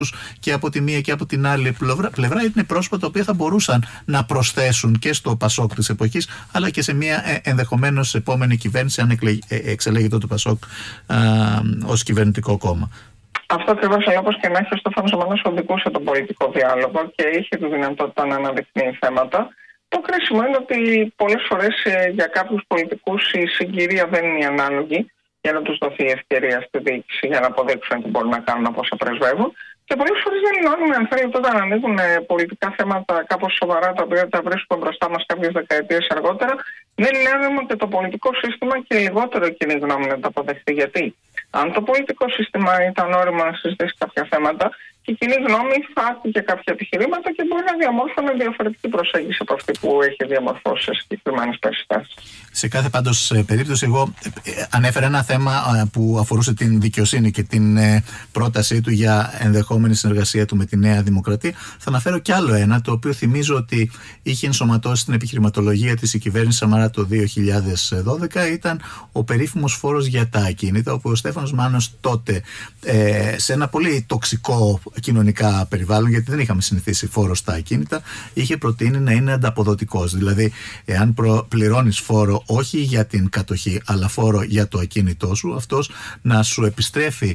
και από τη μία και από την άλλη πλευρά είναι πρόσωπα τα οποία θα μπορούσαν να προσθέσουν και στο Πασόκ της εποχής, αλλά και σε μια ενδεχομένως επόμενη κυβέρνηση, αν εξελέγεται το Πασόκ ως κυβερνητικό κόμμα. Αυτό ακριβώς, αλλά όπως και να έχει, ο Στέφανος Μάνος οδηγούσε τον πολιτικό διάλογο και είχε τη δυνατότητα να αναδειχνεί θέματα. Το κρίσιμο είναι ότι πολλές φορές για κάποιους πολιτικούς η συγκυρία δεν είναι ανάλογη για να τους δοθεί ευκαιρία στη διοίκηση για να αποδείξουν τι μπορούν να κάνουν από όσα πρεσβεύουν. Και πολλές φορές δεν είναι νόμιμο, αν θέλετε, όταν ανοίγουν πολιτικά θέματα κάπως σοβαρά, τα οποία τα βρίσκουν μπροστά μας κάποιες δεκαετίες αργότερα, δεν είναι νόμιμο και το πολιτικό σύστημα και λιγότερο κοινή γνώμη να τα αποδεχτεί. Γιατί αν το πολιτικό σύστημα ήταν όριμο να συζητήσει κάποια θέματα, και η κοινή γνώμη θα άκουγε κάποια επιχειρήματα και μπορεί να διαμόρφωνε διαφορετική προσέγγιση από αυτή που έχει διαμορφώσει σε συγκεκριμένες περιστάσεις. Σε κάθε πάντως περίπτωση, εγώ ανέφερα ένα θέμα που αφορούσε την δικαιοσύνη και την πρότασή του για ενδεχόμενη συνεργασία του με τη Νέα Δημοκρατία. Θα αναφέρω κι άλλο ένα, το οποίο θυμίζω ότι είχε ενσωματώσει στην επιχειρηματολογία της η κυβέρνηση Σαμαρά το 2012. Ήταν ο περίφημος φόρος για τα ακίνητα, όπου ο Στέφανος Μάνος τότε, σε ένα πολύ τοξικό κοινωνικά περιβάλλον, γιατί δεν είχαμε συνηθίσει φόρο στα ακίνητα, είχε προτείνει να είναι ανταποδοτικός. Δηλαδή, εάν πληρώνεις φόρο όχι για την κατοχή, αλλά φόρο για το ακίνητό σου, αυτός να σου επιστρέφει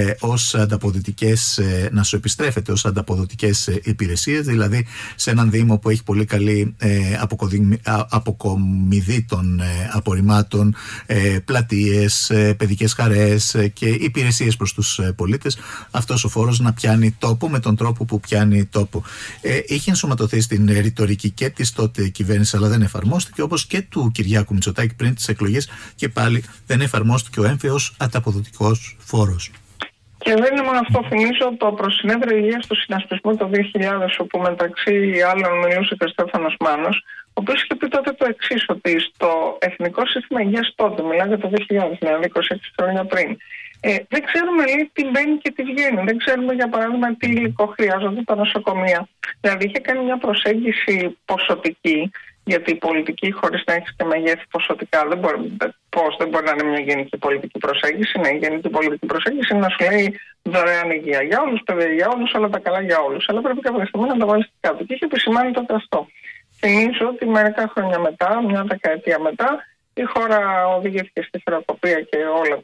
να σου επιστρέφεται ως ανταποδοτικές υπηρεσίες. Δηλαδή, σε έναν Δήμο που έχει πολύ καλή αποκομιδή των απορριμμάτων, πλατείες, παιδικές χαρές και υπηρεσίες προς τους πολίτες, αυτός ο φόρος να πιάνει τόπο με τον τρόπο που πιάνει τόπο. Είχε ενσωματωθεί στην ρητορική και της τότε κυβέρνηση, αλλά δεν εφαρμόστηκε, όπως και του Κυριάκου Μητσοτάκη πριν τις εκλογές, και πάλι δεν εφαρμόστηκε ο έμφεος ανταποδοτικός φόρος. Και δεν είναι μόνο αυτό. Θυμίζω το Προσυνέδριο Υγείας του Συνασπισμού το 2000, όπου μεταξύ άλλων μιλούσε και ο Στέφανος Μάνος, ο οποίος είχε πει τότε το εξής, ότι στο Εθνικό Σύστημα Υγείας τότε, μιλάει για το 2000, δηλαδή 26 χρόνια πριν, δεν ξέρουμε, λέει, τι μπαίνει και τι βγαίνει. Δεν ξέρουμε, για παράδειγμα, τι υλικό χρειάζονται τα νοσοκομεία. Δηλαδή, είχε κάνει μια προσέγγιση ποσοτική, γιατί η πολιτική, χωρίς να έχει και μεγέθη ποσοτικά, δεν μπορεί να είναι μια γενική πολιτική προσέγγιση. Ναι, η γενική πολιτική προσέγγιση είναι να σου λέει δωρεάν υγεία για όλους, παιδεία για όλους, όλα τα καλά για όλους. Αλλά πρέπει κάποια στιγμή να τα βάλει κάτω. Και είχε επισημάνει τότε αυτό. Θυμίζω ότι μερικά χρόνια μετά, μια δεκαετία μετά, η χώρα οδηγήθηκε στη χρεοκοπία και όλα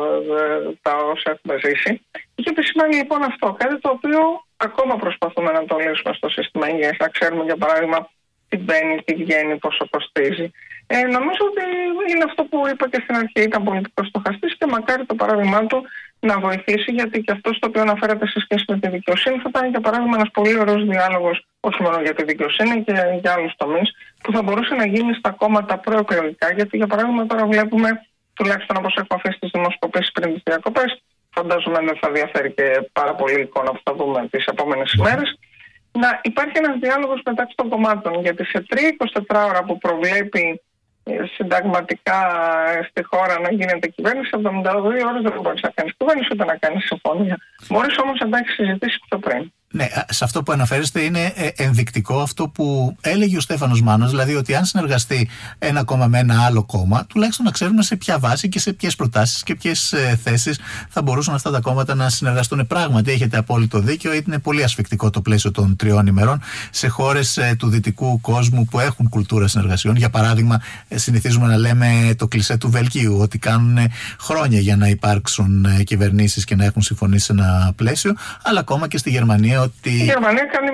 τα όσα έχουμε ζήσει. Είχε επισημάνει λοιπόν αυτό, κάτι το οποίο ακόμα προσπαθούμε να το λύσουμε στο σύστημα υγείας. Να ξέρουμε, για παράδειγμα, τι μπαίνει, τι βγαίνει, πόσο κοστίζει. Νομίζω ότι είναι αυτό που είπα και στην αρχή, ήταν πολιτικός στοχαστής και μακάρι το παράδειγμά του να βοηθήσει, γιατί και αυτό το οποίο αναφέρατε σε σχέση με τη δικαιοσύνη θα ήταν, για παράδειγμα, ένας πολύ ωραίος διάλογος, όχι μόνο για τη δικαιοσύνη και για άλλους τομείς, που θα μπορούσε να γίνει στα κόμματα προεκλογικά. Γιατί, για παράδειγμα, τώρα βλέπουμε, τουλάχιστον όπως έχω αφήσει τις δημοσκοπήσεις πριν τις διακοπές, φαντάζομαι δεν θα διαφέρει και πάρα πολύ εικόνα που θα δούμε τις επόμενες ημέρες, να υπάρχει ένας διάλογος μεταξύ των κομμάτων. Γιατί σε 3-24 ώρα που προβλέπει συνταγματικά στη χώρα να γίνεται κυβέρνηση, 72 ώρες δεν μπορείς να κάνεις κυβέρνηση ούτε να κάνεις συμφωνία. Μπορείς όμως να τα έχεις συζητήσει πιο πριν. Ναι, σε αυτό που αναφέρεστε είναι ενδεικτικό αυτό που έλεγε ο Στέφανος Μάνος, δηλαδή ότι αν συνεργαστεί ένα κόμμα με ένα άλλο κόμμα, τουλάχιστον να ξέρουμε σε ποια βάση και σε ποιες προτάσεις και ποιες θέσεις θα μπορούσαν αυτά τα κόμματα να συνεργαστούν. Πράγματι, έχετε απόλυτο δίκιο, είναι πολύ ασφικτικό το πλαίσιο των 3 ημερών σε χώρες του δυτικού κόσμου που έχουν κουλτούρα συνεργασιών. Για παράδειγμα, συνηθίζουμε να λέμε το κλισέ του Βελγίου, ότι κάνουν χρόνια για να υπάρξουν κυβερνήσεις και να έχουν συμφωνήσει σε ένα πλαίσιο, αλλά ακόμα και στη Γερμανία. Η Γερμανία κάνει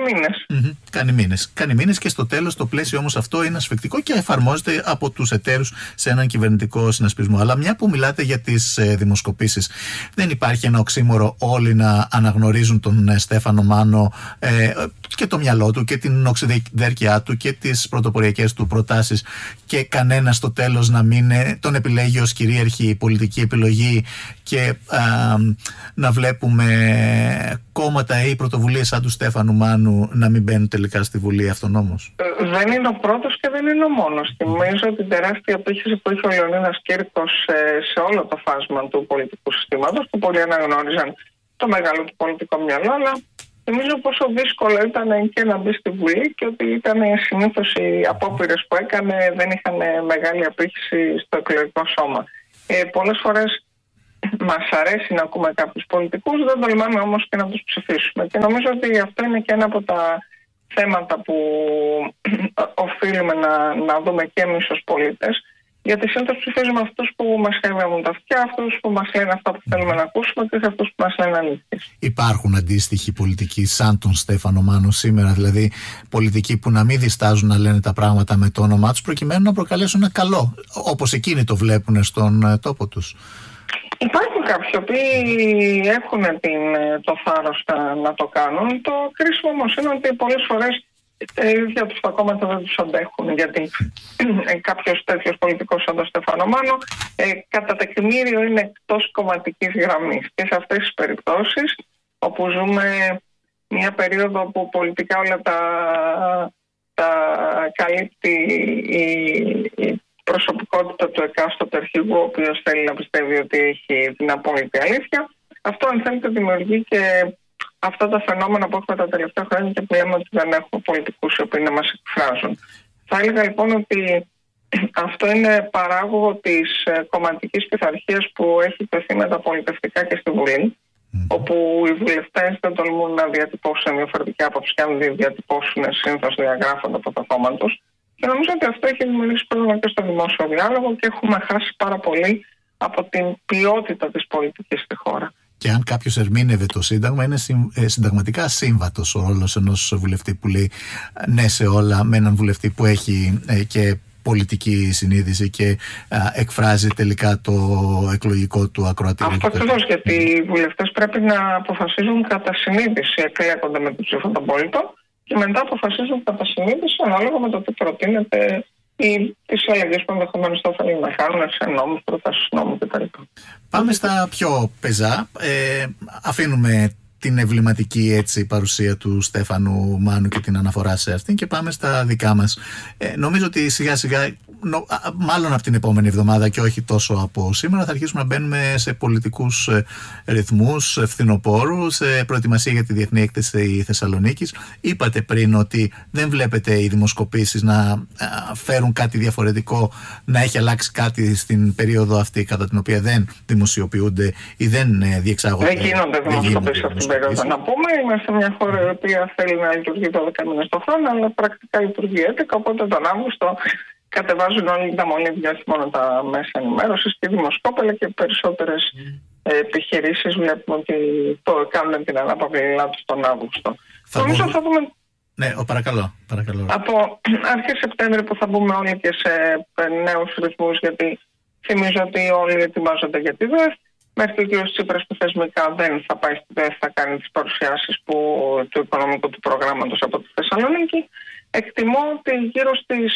μήνες. Κάνει μήνες και στο τέλος το πλαίσιο όμως αυτό είναι ασφικτικό και εφαρμόζεται από τους εταίρους σε έναν κυβερνητικό συνασπισμό. Αλλά μια που μιλάτε για τις δημοσκοπήσεις, δεν υπάρχει ένα οξύμορο όλοι να αναγνωρίζουν τον Στέφανο Μάνο και το μυαλό του και την οξυδέρκειά του και τις πρωτοποριακές του προτάσεις, και κανένα στο τέλος να μην τον επιλέγει ως κυρίαρχη πολιτική επιλογή και να βλέπουμε κόμματα ή πρωτοβουλίες σαν του Στέφανου Μάνου να μην μπαίνουν τελικά στη Βουλή αυτονόμως? Δεν είναι ο πρώτος και δεν είναι ο μόνος. Θυμίζω την τεράστια απήχηση που είχε ο Λεωνίδας Κήρκος σε όλο το φάσμα του πολιτικού συστήματος, που πολλοί αναγνώριζαν το μεγάλο του πολιτικό μυαλό, αλλά νομίζω πόσο δύσκολο ήταν και να μπει στη Βουλή και ότι ήταν συνήθως οι απόπειρες που έκανε δεν είχαν μεγάλη απήχηση στο εκλογικό σώμα. Πολλές φορές μας αρέσει να ακούμε κάποιους πολιτικούς, δεν τολμάμε όμως και να τους ψηφίσουμε. Και νομίζω ότι αυτό είναι και ένα από τα θέματα που οφείλουμε να δούμε και εμείς ως πολίτες. Γιατί συνήθως ψηφίζουμε αυτούς που μας χαϊδεύουν τα αυτιά, αυτούς που μας λένε αυτά που θέλουμε να ακούσουμε και αυτούς που μας λένε αλήθειες. Υπάρχουν αντίστοιχοι πολιτικοί σαν τον Στέφανο Μάνο σήμερα, δηλαδή πολιτικοί που να μην διστάζουν να λένε τα πράγματα με το όνομά τους προκειμένου να προκαλέσουν ένα καλό, όπως εκείνοι το βλέπουν στον τόπο τους? Υπάρχουν κάποιοι που έχουν το θάρρος να το κάνουν. Το κρίσιμο όμως είναι ότι πολλές φορές τα ίδια τους τα κόμματα δεν τους αντέχουν, γιατί κάποιος τέτοιος πολιτικός σαν τον Στέφανο Μάνο κατά τεκμήριο είναι εκτός κομματικής γραμμής. Και σε αυτές τις περιπτώσεις, όπου ζούμε μια περίοδο που πολιτικά όλα τα καλύπτει η προσωπικότητα του εκάστοτε αρχηγού, ο οποίος θέλει να πιστεύει ότι έχει την απόλυτη αλήθεια, αυτό αν θέλετε δημιουργεί και αυτά τα φαινόμενα που έχουμε τα τελευταία χρόνια και που λέμε ότι δεν έχουμε πολιτικούς οι οποίοι να μας εκφράζουν. Θα έλεγα λοιπόν ότι αυτό είναι παράγωγο της κομματικής πειθαρχίας που έχει τεθεί μεταπολιτευτικά και στη Βουλή, όπου οι βουλευτές δεν τολμούν να διατυπώσουν διαφορετική άποψη και αν διατυπώσουν συνήθως διαγράφονται από το κόμμα τους. Και νομίζω ότι αυτό έχει δημιουργήσει πρόβλημα και στο δημόσιο διάλογο και έχουμε χάσει πάρα πολύ από την ποιότητα της πολιτικής στη χώρα. Και αν κάποιος ερμήνευε το Σύνταγμα, είναι συνταγματικά ασύμβατος ο ρόλος ενός βουλευτή που λέει ναι σε όλα, με έναν βουλευτή που έχει και πολιτική συνείδηση και εκφράζει τελικά το εκλογικό του ακροατήριο. Αυτό ακριβώς, γιατί οι βουλευτές πρέπει να αποφασίζουν κατά συνείδηση, εκλέγονται με την ψήφο των πολιτών και μετά αποφασίζουν κατά συνείδηση ανάλογα με το τι προτείνεται ή τις αλλαγές που ενδεχομένως θα θέλουν να κάνουν σε νόμους, προτάσεις νόμου κτλ. Πάμε στα πιο πεζά. Αφήνουμε την εμβληματική έτσι παρουσία του Στέφανου Μάνου και την αναφορά σε αυτήν και πάμε στα δικά μας. Νομίζω ότι σιγά σιγά, μάλλον από την επόμενη εβδομάδα και όχι τόσο από σήμερα, θα αρχίσουμε να μπαίνουμε σε πολιτικούς ρυθμούς φθινοπόρου, σε προετοιμασία για τη Διεθνή Έκθεση Θεσσαλονίκης. Είπατε πριν ότι δεν βλέπετε οι δημοσκοπήσεις να φέρουν κάτι διαφορετικό, να έχει αλλάξει κάτι στην περίοδο αυτή κατά την οποία δεν δημοσιοποιούνται ή δεν διεξάγονται. Δεν γίνονται δημοσκοπήσεις αυτήν την περίοδο. Να πούμε, είμαστε μια χώρα η οποία θέλει να λειτουργεί 12 μήνες το χρόνο, αλλά πρακτικά λειτουργεί 11, οπότε τον Αύγουστο κατεβάζουν όλοι τα μολύβια, όχι μόνο τα μέσα ενημέρωσης και δημοσκόπελα και περισσότερες επιχειρήσεις βλέπουμε ότι το κάνουν την ανάπαυλη τους τον Αύγουστο. Νομίζω θα δούμε. Ναι, παρακαλώ. Από αρχές Σεπτέμβρη που θα μπούμε όλοι και σε νέους ρυθμούς, γιατί θυμίζω ότι όλοι ετοιμάζονται για τη ΔΕΘ. Μέχρι και ο κ. Τσίπρας που θεσμικά δεν θα πάει στη ΔΕΘ, θα κάνει τις παρουσιάσεις του οικονομικού του προγράμματος από τη Θεσσαλονίκη. Εκτιμώ ότι γύρω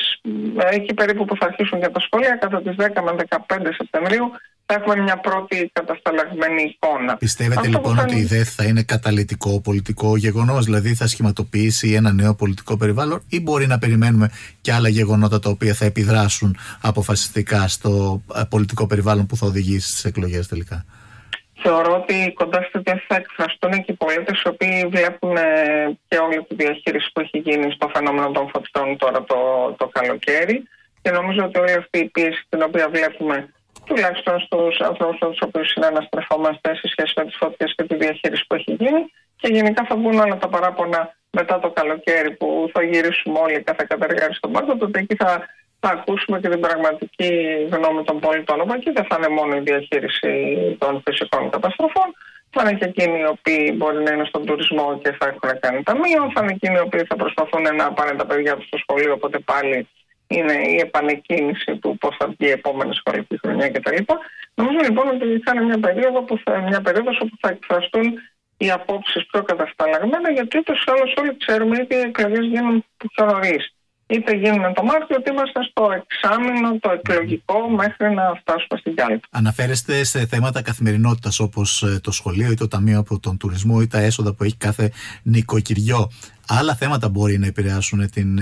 εκεί περίπου που θα αρχίσουν για τα σχολεία, κατά τις 10 με 15 Σεπτεμβρίου, θα έχουμε μια πρώτη κατασταλαγμένη εικόνα. Πιστεύετε λοιπόν ότι η ΔΕΘ θα είναι καταλυτικό πολιτικό γεγονός, δηλαδή θα σχηματοποιήσει ένα νέο πολιτικό περιβάλλον, ή μπορεί να περιμένουμε και άλλα γεγονότα τα οποία θα επιδράσουν αποφασιστικά στο πολιτικό περιβάλλον που θα οδηγήσει στις εκλογές τελικά? Θεωρώ ότι κοντά στη ΔΕΘ θα εκφραστούν και οι πολίτες οι οποίοι βλέπουν και όλη τη διαχείριση που έχει γίνει στο φαινόμενο των φωτιών τώρα το καλοκαίρι. Και νομίζω ότι όλη αυτή η πίεση την οποία βλέπουμε, τουλάχιστον στους ανθρώπους τους οποίους συναναστρεφόμαστε σε σχέση με τις φωτιές και τη διαχείριση που έχει γίνει, και γενικά θα βγουν όλα τα παράπονα μετά το καλοκαίρι που θα γυρίσουμε όλοι κάθε κατεργάρι στον πάγκο, τότε εκεί θα ακούσουμε και την πραγματική γνώμη των πολιτών. Οπότε εκεί δεν θα είναι μόνο η διαχείριση των φυσικών καταστροφών, θα είναι και εκείνοι οι οποίοι μπορεί να είναι στον τουρισμό και θα έχουν κάνει ταμείο, θα είναι εκείνοι οι οποίοι θα προσπαθούν να πάνε τα παιδιά τους στο σχολείο, οπότε πάλι είναι η επανεκκίνηση του πώς θα βγει η επόμενη σχολική χρονιά κτλ. Νομίζω λοιπόν ότι θα είναι μια περίοδος όπου θα εκφραστούν οι απόψεις πιο κατασταλαγμένα, γιατί ούτως ή άλλως όλοι ξέρουμε είτε οι εκλογές γίνουν πιο νωρίς, είτε γίνουν το Μάρτιο, ότι είμαστε στο εξάμηνο το εκλογικό μέχρι να φτάσουμε στην κάλπη. Αναφέρεστε σε θέματα καθημερινότητας όπως το σχολείο ή το ταμείο από τον τουρισμό ή τα έσοδα που έχει κάθε νοικοκυριό. Άλλα θέματα μπορεί να επηρεάσουν την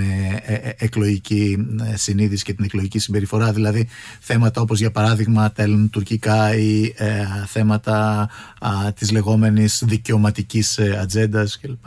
εκλογική συνείδηση και την εκλογική συμπεριφορά, δηλαδή θέματα όπως για παράδειγμα τα ελληνοτουρκικά ή θέματα της λεγόμενης δικαιωματικής ατζέντας κλπ.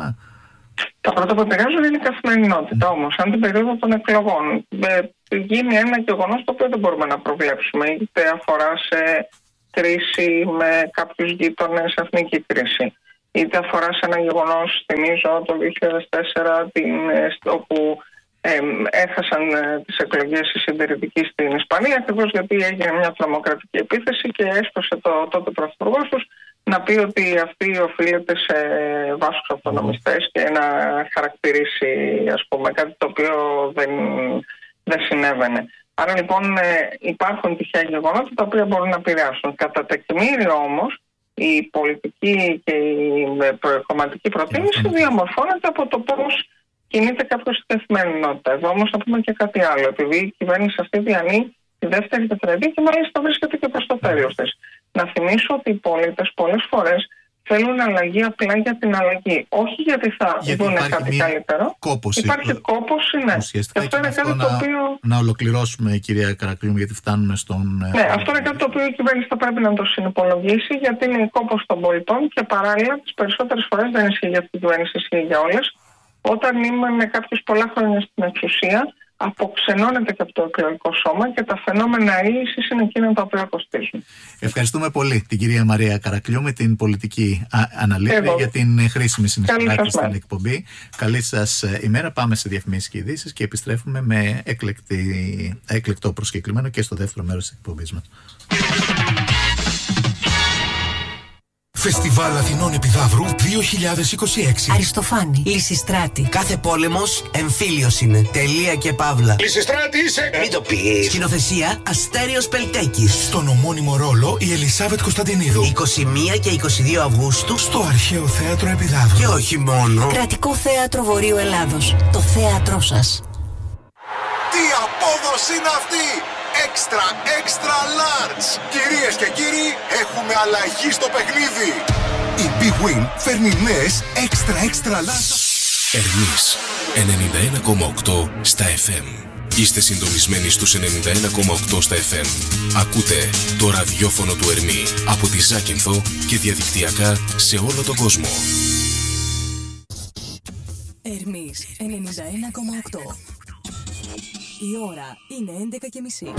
Τα πρώτα που επηρεάζουν είναι η καθημερινότητα. Όμως, αν την περίοδο των εκλογών γίνει ένα γεγονός το οποίο δεν μπορούμε να προβλέψουμε, είτε αφορά σε κρίση με κάποιους γείτονες, εθνική κρίση. Είτε αφορά σε ένα γεγονός, θυμίζω το 2004, όπου έχασαν τις εκλογές οι συντηρητικοί στην Ισπανία, ακριβώς γιατί έγινε μια τρομοκρατική επίθεση και έσπασε το τότε πρωθυπουργός τους να πει ότι αυτή οφείλεται σε Βάσκους αυτονομιστές και να χαρακτηρίσει, ας πούμε, κάτι το οποίο δεν συνέβαινε. Άρα λοιπόν υπάρχουν τυχαία γεγονότα τα οποία μπορούν να επηρεάσουν. Κατά τεκμήριο όμως, η πολιτική και η κομματική προτίμηση διαμορφώνεται από το πώς κινείται κάποιος στην καθημερινότητα. Εδώ όμως να πούμε και κάτι άλλο. Επειδή η κυβέρνηση αυτή διανύει τη δεύτερη τετραετία και μάλιστα βρίσκεται και προς το τέλος της. Να θυμίσω ότι οι πολίτες πολλές φορές θέλουν αλλαγή απλά για την αλλαγή. Όχι γιατί θα δουν κάτι καλύτερο. Υπάρχει κόπος, ναι. Ουσιαστικά αυτό είναι κάτι το οποίο. Να ολοκληρώσουμε, κυρία Καρακλούμ, γιατί φτάνουμε στον. Ναι, αυτό είναι κάτι το οποίο η κυβέρνηση θα πρέπει να το συνυπολογίσει, γιατί είναι κόπος των πολιτών και παράλληλα τις περισσότερες φορές δεν ισχύει για την κυβέρνηση, ισχύει για όλες. Όταν είμαι κάποιος πολλά χρόνια στην εξουσία, αποξενώνεται και από το εκλογικό σώμα και τα φαινόμενα λύσης είναι εκείνα τα οποία κοστίζουν. Ευχαριστούμε πολύ την κυρία Μαρία Καρακλιού με την πολιτική αναλύση για την χρήσιμη συνεισφορά της στην εκπομπή. Καλή σας ημέρα. Πάμε σε διαφημίσεις και ειδήσεις και επιστρέφουμε με έκλεκτο προσκεκλημένο και στο δεύτερο μέρος της εκπομπής μας. Φεστιβάλ Αθηνών Επιδαύρου 2026. Αριστοφάνη. Λυσιστράτη. Κάθε πόλεμος εμφύλιος είναι. Τελεία και παύλα. Λυσιστράτη είσαι! Μην το πεις. Σκηνοθεσία Αστέριος Πελτέκης. Στον ομώνυμο ρόλο η Ελισάβετ Κωνσταντινίδου. 21 και 22 Αυγούστου. Στο Αρχαίο Θέατρο Επιδαύρου. Και όχι μόνο. Κρατικό Θέατρο Βορείου Ελλάδος. Το θέατρό σας. Τι απόδοση είναι αυτή! Extra large! Κυρίες και κύριοι, έχουμε αλλαγή στο παιχνίδι! Η Big Win φέρνει νέες extra large. Ερμής 91,8 στα FM. Είστε συντονισμένοι στους 91,8 στα FM. Ακούτε το ραδιόφωνο του Ερμή από τη Ζάκυνθο και διαδικτυακά σε όλο τον κόσμο. Ερμής 91,8. Η ώρα είναι 11:30.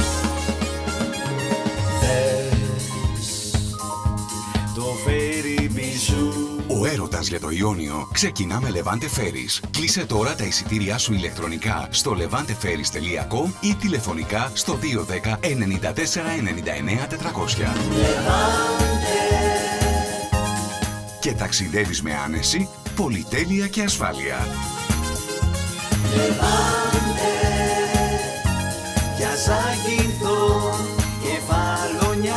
Ο έρωτας για το Ιόνιο ξεκινά με Levante Ferries. Κλείσε τώρα τα εισιτήριά σου ηλεκτρονικά στο levanteferries.com ή τηλεφωνικά στο 210 94 99 400. Και ταξιδεύεις με άνεση, πολυτέλεια και ασφάλεια. Για Ζάκυνθο και Φαλονιά.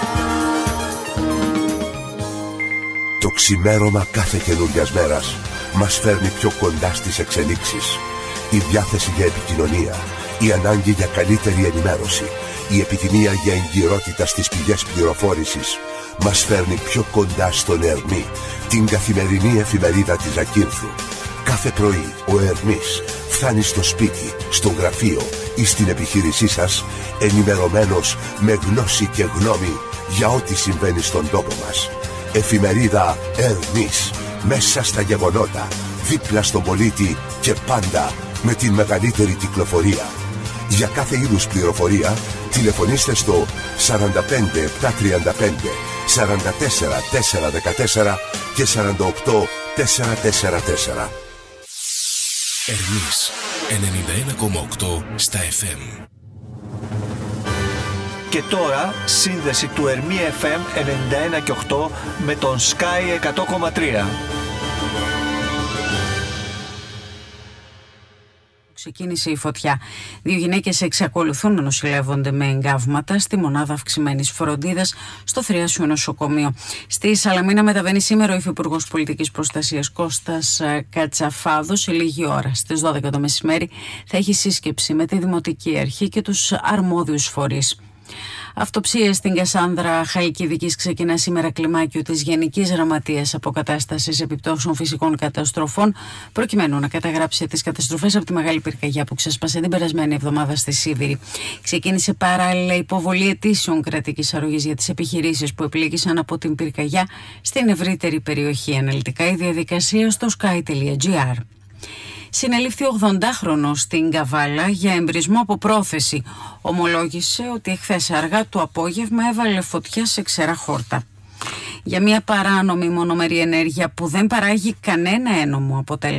Το ξημέρωμα κάθε καινούριας μέρας μας φέρνει πιο κοντά στις εξελίξεις. Η διάθεση για επικοινωνία, η ανάγκη για καλύτερη ενημέρωση, η επιθυμία για εγκυρότητα στις πηγές πληροφόρησης μας φέρνει πιο κοντά στον Ερμή, την καθημερινή εφημερίδα της Ζακύνθου. Κάθε πρωί ο Ερμής φτάνει στο σπίτι, στο γραφείο ή στην επιχείρησή σας ενημερωμένος με γνώση και γνώμη για ό,τι συμβαίνει στον τόπο μας. Εφημερίδα Ερμής, μέσα στα γεγονότα, δίπλα στον πολίτη και πάντα με την μεγαλύτερη κυκλοφορία. Για κάθε είδους πληροφορία τηλεφωνήστε στο 45 735 44 414 και 48 444. Ερμής 91,8 στα FM. Και τώρα σύνδεση του Ερμή FM 91 και 8 με τον Sky 100,3. Ξεκίνησε η φωτιά. 2 γυναίκες εξακολουθούν να νοσηλεύονται με εγκάβματα στη μονάδα αυξημένης φροντίδας στο Θριάσιο Νοσοκομείο. Στη Σαλαμίνα μεταβαίνει σήμερα ο Υφυπουργός Πολιτικής Προστασίας Κώστας Κατσαφάδος. Σε λίγη ώρα, στις 12 το μεσημέρι, θα έχει σύσκεψη με τη Δημοτική Αρχή και τους αρμόδιους φορείς. Αυτοψίες στην Κασάνδρα Χαλκιδικής ξεκινά σήμερα κλιμάκιο της Γενικής Γραμματείας Αποκατάστασης Επιπτώσεων Φυσικών Καταστροφών, προκειμένου να καταγράψει τις καταστροφές από τη μεγάλη πυρκαγιά που ξέσπασε την περασμένη εβδομάδα στη Σίδηρη. Ξεκίνησε παράλληλα υποβολή αιτήσεων κρατικής αρρωγής για τις επιχειρήσεις που επλήγησαν από την πυρκαγιά στην ευρύτερη περιοχή. Αναλυτικά η διαδικασία στο sky.gr. συνελήφθη 80χρονος στην Καβάλα για εμπρισμό από πρόθεση. Ομολόγησε ότι εχθές αργά το απόγευμα έβαλε φωτιά σε ξερά χόρτα. Για μια παράνομη μονομερή ενέργεια που δεν παράγει κανένα ένομο αποτέλεσμα.